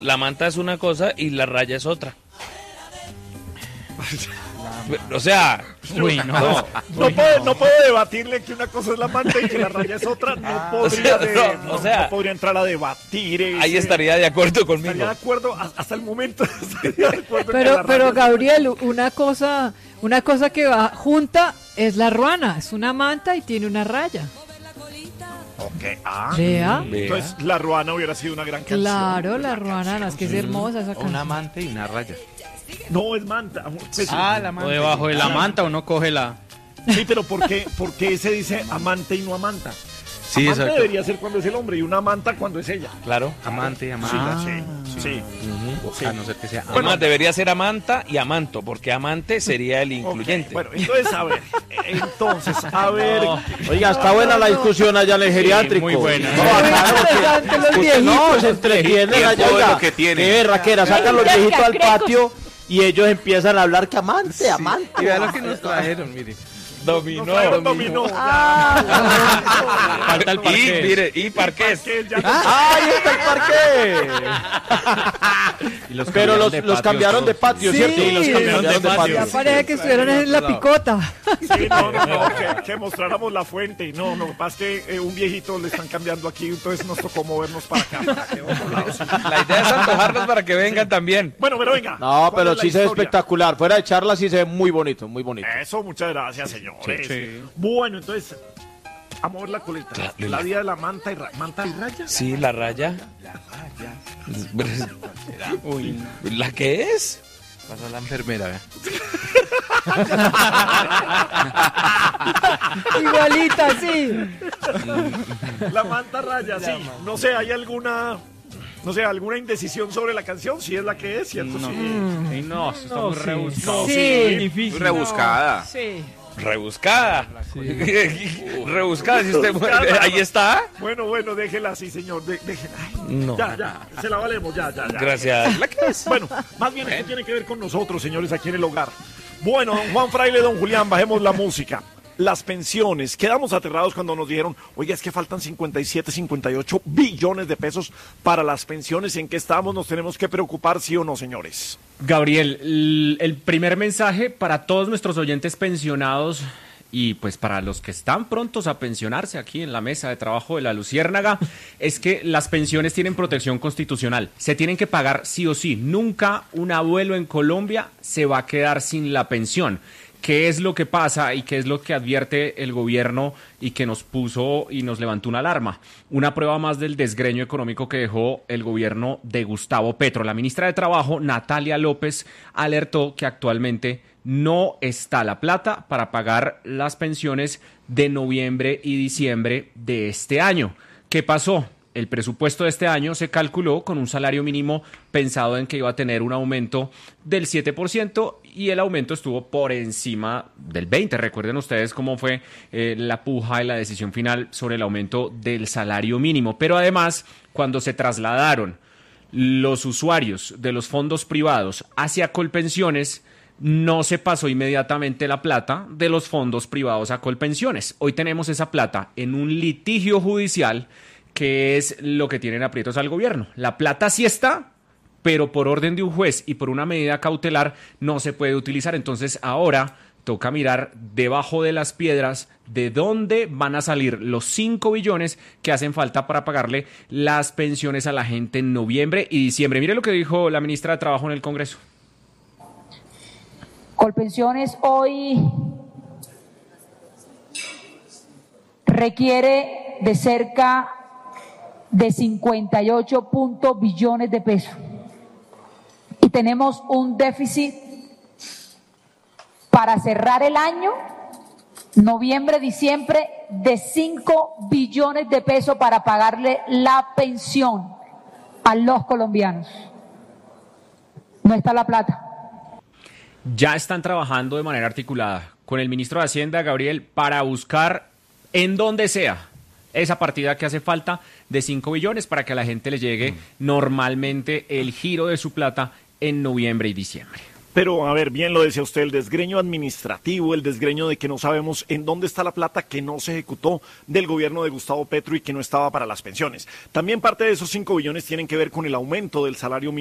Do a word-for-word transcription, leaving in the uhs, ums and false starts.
La manta es una cosa y la raya es otra. O sea, uy, no. No, no, puedo, no puedo debatirle que una cosa es la manta y que la raya es otra. No podría, o sea, de- no, no, o sea, no podría entrar a debatir. ese- ahí estaría de acuerdo conmigo. Estaría de acuerdo a- hasta el momento. Estaría de acuerdo en que Pero, la pero raya es- Gabriel, una cosa, una cosa que va junta es la ruana, es una manta y tiene una raya. Ok, ah. Vea. Entonces la ruana hubiera sido una gran canción. Claro, la ruana, no, es que es hermosa esa O una canción. amante y una raya. No, es manta. Pues, Ah, la manta. O debajo de la manta uno coge la... Sí, pero ¿por qué, ¿por qué se dice amante y no amanta? Sí, amante exacto. debería ser cuando es el hombre y una amanta cuando es ella. Claro. Amante y amante. Sí, sí, sí. A no ser que sea... Además, debería ser amanta y amanto, porque amante sería el Ok, incluyente. bueno, entonces, a ver, entonces, a ver. Oiga, está buena la discusión allá en el geriátrico. muy buena. No, bacano, Interesante los porque- viejitos. no, se entretienen allá. todo Oiga, lo que tienen. qué berraquera, sacan los viejitos al patio y ellos empiezan a hablar que amante, amante. Y vea lo que nos trajeron, mire. Dominó, Nos trajeron dominó. dominó, Ah, ya. Falta el Y, parqués. mire, y parqués. Que ya- ¡Ahí está el parque! Y los Pero cambiaron los, de los patio cambiaron de todos. patio, Sí, ¿cierto? los cambiaron de patio. ya parece que estuvieron en la picota. Sí, no, no, no, que, que mostráramos la fuente. No, no, pasa que eh, un viejito le están cambiando aquí, entonces nos tocó movernos para acá. para que otro lado. La idea es antojarlos para que vengan también. Bueno, pero venga. No, ¿cuál pero es la sí se ve historia? espectacular. Fuera de charla sí se ve muy bonito, muy bonito. Eso, muchas gracias, señores. Sí, sí. Bueno, entonces, a mover la coleta. Claro. La vida de la manta y, ra- manta y raya. Sí, la raya. Uy, ¿La qué es? pasó la enfermera, vea. Igualita, sí. La manta raya, sí. No sé, ¿hay alguna, no sé, alguna indecisión sobre la canción? Si es la que es, ¿cierto? No, Sí. sí, no, eso está muy sí. rebuscado. Sí. Muy rebuscada. Sí. Rebuscada. Rebuscada, si usted ahí está. Bueno, bueno, déjela así, señor. de- déjela. Ay, No. Ya, ya. Se la valemos, ya, ya, ya. Gracias. ¿La qué es? Bueno, más bien esto tiene que ver con nosotros, señores, aquí en el hogar. Bueno, don Juan Fraile, don Julián, bajemos la música. Las pensiones. Quedamos aterrados cuando nos dijeron, oiga, es que faltan cincuenta y siete, cincuenta y ocho billones de pesos para las pensiones. ¿En qué estamos? ¿Nos tenemos que preocupar, sí o no, señores? Gabriel, el, el primer mensaje para todos nuestros oyentes pensionados y pues para los que están prontos a pensionarse aquí en la mesa de trabajo de la Luciérnaga es que las pensiones tienen protección constitucional. Se tienen que pagar sí o sí. Nunca un abuelo en Colombia se va a quedar sin la pensión. ¿Qué es lo que pasa y qué es lo que advierte el gobierno y que nos puso y nos levantó una alarma? Una prueba más del desgreño económico que dejó el gobierno de Gustavo Petro. La ministra de Trabajo, Natalia López, alertó que actualmente no está la plata para pagar las pensiones de noviembre y diciembre de este año. ¿Qué pasó? El presupuesto de este año se calculó con un salario mínimo pensado en que iba a tener un aumento del siete por ciento y el aumento estuvo por encima del veinte por ciento. Recuerden ustedes cómo fue eh, la puja y la decisión final sobre el aumento del salario mínimo. Pero además, cuando se trasladaron los usuarios de los fondos privados hacia Colpensiones, no se pasó inmediatamente la plata de los fondos privados a Colpensiones. Hoy tenemos esa plata en un litigio judicial que es lo que tienen aprietos al gobierno. La plata sí está, pero por orden de un juez y por una medida cautelar no se puede utilizar. Entonces ahora toca mirar debajo de las piedras de dónde van a salir los cinco billones que hacen falta para pagarle las pensiones a la gente en noviembre y diciembre. Mire lo que dijo la ministra de Trabajo en el Congreso. Colpensiones hoy requiere de cerca de cincuenta y ocho billones de pesos y tenemos un déficit para cerrar el año, noviembre, diciembre, de cinco billones de pesos para pagarle la pensión a los colombianos. No está la plata. Ya están trabajando de manera articulada con el ministro de Hacienda, Gabriel, para buscar en donde sea esa partida que hace falta de cinco billones para que a la gente le llegue normalmente el giro de su plata en noviembre y diciembre. Pero, a ver, bien lo decía usted, el desgreño administrativo, el desgreño de que no sabemos en dónde está la plata que no se ejecutó del gobierno de Gustavo Petro y que no estaba para las pensiones. También parte de esos cinco billones tienen que ver con el aumento del salario mínimo